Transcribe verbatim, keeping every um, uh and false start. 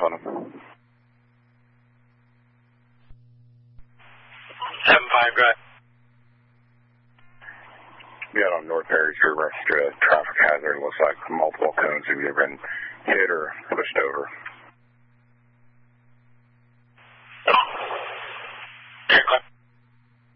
on him. seven five, go ahead. Yeah, on North Perry Street, reference to a traffic hazard. It looks like multiple cones have either been hit or pushed over.